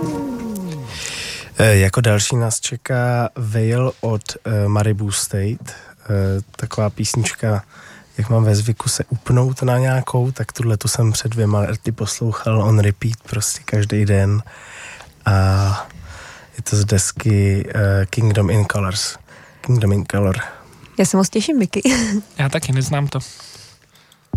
Jako další nás čeká Veil od Maribou State. Taková písnička, jak mám ve zvyku se upnout na nějakou, tak tu jsem před 2 lety poslouchal on repeat prostě každý den. A je to z desky Kingdom in Color. Já se moc těším, Miky. Já taky neznám to.